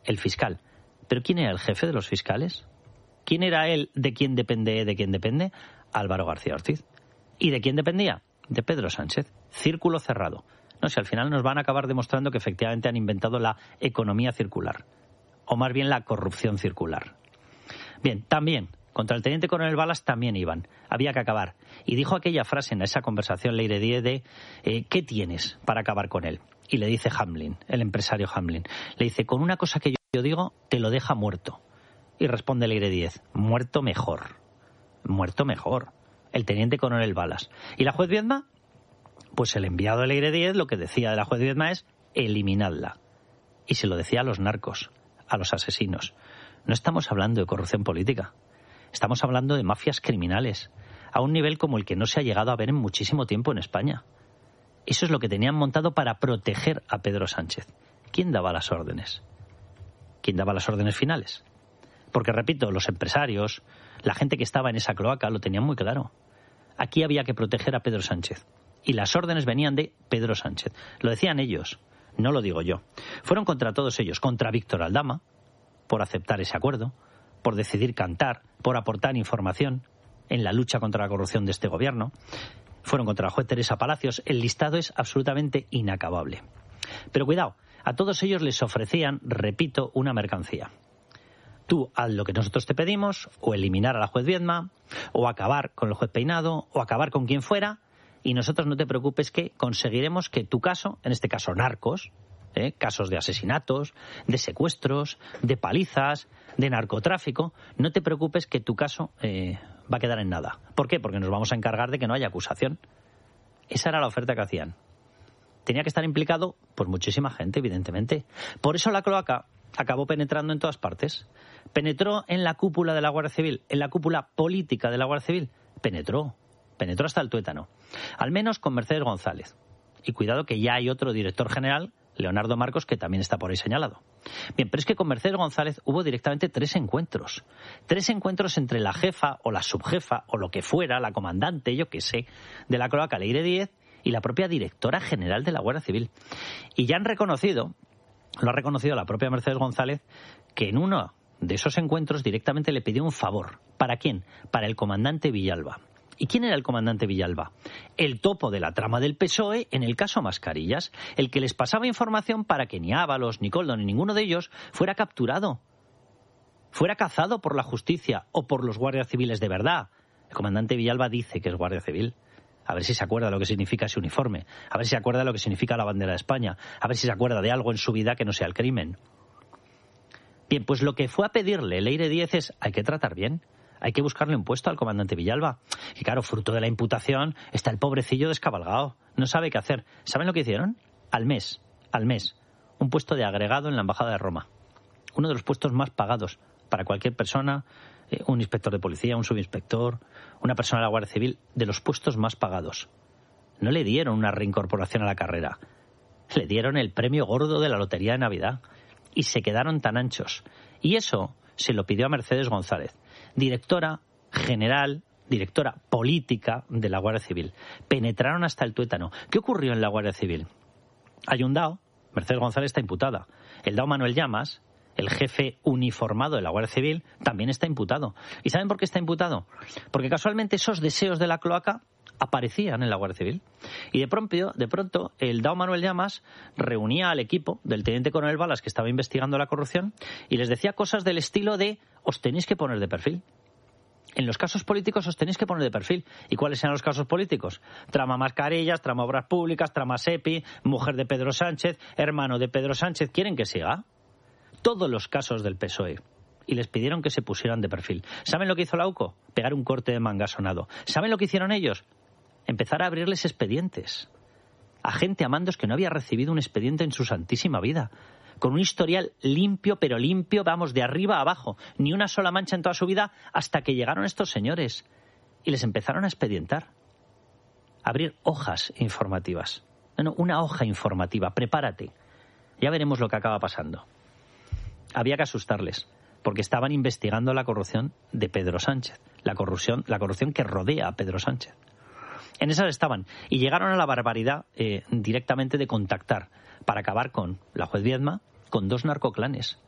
el fiscal. ¿Pero quién era el jefe de los fiscales? ¿Quién era él? ¿De quién depende? ¿De quién depende? Álvaro García Ortiz. ¿Y de quién dependía? De Pedro Sánchez. Círculo cerrado. No sé, al final nos van a acabar demostrando que efectivamente han inventado la economía circular. O más bien la corrupción circular. Bien, también, contra el teniente coronel Balas también iban. Había que acabar. Y dijo aquella frase en esa conversación Leire Díez de ¿qué tienes para acabar con él? Y le dice Hamlin, el empresario Hamlin. Le dice, con una cosa que yo digo, te lo deja muerto. Y responde Leire Díez, muerto mejor. Muerto mejor. El teniente coronel Balas. ¿Y la juez Viedma? Pues el enviado de Leire Díez lo que decía de la juez Viedma es eliminadla. Y se lo decía a los narcos, a los asesinos. No estamos hablando de corrupción política. Estamos hablando de mafias criminales, a un nivel como el que no se ha llegado a ver en muchísimo tiempo en España. Eso es lo que tenían montado para proteger a Pedro Sánchez. ¿Quién daba las órdenes? ¿Quién daba las órdenes finales? Porque, repito, los empresarios, la gente que estaba en esa cloaca lo tenían muy claro. Aquí había que proteger a Pedro Sánchez. Y las órdenes venían de Pedro Sánchez. Lo decían ellos, no lo digo yo. Fueron contra todos ellos, contra Víctor Aldama, por aceptar ese acuerdo, por decidir cantar, por aportar información en la lucha contra la corrupción de este gobierno. Fueron contra la juez Teresa Palacios. El listado es absolutamente inacabable. Pero cuidado, a todos ellos les ofrecían, repito, una mercancía. Tú haz lo que nosotros te pedimos, o eliminar a la juez Viedma, o acabar con el juez Peinado, o acabar con quien fuera, y nosotros no te preocupes que conseguiremos que tu caso, en este caso narcos, casos de asesinatos, de secuestros, de palizas, de narcotráfico, no te preocupes que tu caso va a quedar en nada. ¿Por qué? Porque nos vamos a encargar de que no haya acusación. Esa era la oferta que hacían. Tenía que estar implicado, pues muchísima gente, evidentemente. Por eso la cloaca acabó penetrando en todas partes. Penetró en la cúpula de la Guardia Civil, en la cúpula política de la Guardia Civil. Penetró hasta el tuétano. Al menos con Mercedes González. Y cuidado que ya hay otro director general, Leonardo Marcos, que también está por ahí señalado. Bien, pero es que con Mercedes González hubo directamente 3 encuentros. 3 encuentros entre la jefa o la subjefa o lo que fuera, la comandante, yo qué sé, de la cloaca Leire Díez y la propia directora general de la Guardia Civil. Y ya han reconocido, lo ha reconocido la propia Mercedes González, que en uno de esos encuentros directamente le pidió un favor. ¿Para quién? Para el comandante Villalba. ¿Y quién era el comandante Villalba? El topo de la trama del PSOE en el caso Mascarillas, el que les pasaba información para que ni Ábalos, ni Koldo, ni ninguno de ellos fuera capturado, fuera cazado por la justicia o por los guardias civiles de verdad. El comandante Villalba dice que es guardia civil. A ver si se acuerda de lo que significa ese uniforme, a ver si se acuerda de lo que significa la bandera de España, a ver si se acuerda de algo en su vida que no sea el crimen. Bien, pues lo que fue a pedirle Leire Díez es, hay que tratar bien. Hay que buscarle un puesto al comandante Villalba. Y claro, fruto de la imputación, está el pobrecillo descabalgado. No sabe qué hacer. ¿Saben lo que hicieron? Al mes, un puesto de agregado en la Embajada de Roma. Uno de los puestos más pagados para cualquier persona, un inspector de policía, un subinspector, una persona de la Guardia Civil, de los puestos más pagados. No le dieron una reincorporación a la carrera. Le dieron el premio gordo de la Lotería de Navidad. Y se quedaron tan anchos. Y eso se lo pidió a Mercedes González, directora general, directora política de la Guardia Civil. Penetraron hasta el tuétano. ¿Qué ocurrió en la Guardia Civil? Hay un DAO, Mercedes González está imputada. El DAO Manuel Llamas, el jefe uniformado de la Guardia Civil, también está imputado. ¿Y saben por qué está imputado? Porque casualmente esos deseos de la cloaca aparecían en la Guardia Civil. Y de pronto, el DAO Manuel Llamas reunía al equipo del teniente coronel Balas, que estaba investigando la corrupción, y les decía cosas del estilo de, os tenéis que poner de perfil. En los casos políticos os tenéis que poner de perfil. ¿Y cuáles eran los casos políticos? Trama Mascarillas, trama Obras Públicas, trama SEPI, mujer de Pedro Sánchez, hermano de Pedro Sánchez. ¿Quieren que siga? Todos los casos del PSOE. Y les pidieron que se pusieran de perfil. ¿Saben lo que hizo la UCO? Pegar un corte de manga sonado. ¿Saben lo que hicieron ellos? Empezar a abrirles expedientes a gente, a mandos que no había recibido un expediente en su santísima vida, con un historial limpio, pero limpio, vamos, de arriba a abajo, ni una sola mancha en toda su vida, hasta que llegaron estos señores y les empezaron a expedientar, a abrir hojas informativas. No, una hoja informativa, prepárate, ya veremos lo que acaba pasando. Había que asustarles, porque estaban investigando la corrupción de Pedro Sánchez, la corrupción que rodea a Pedro Sánchez. En esas estaban. Y llegaron a la barbaridad directamente de contactar para acabar con la juez Viedma, con 2 narcoclanes.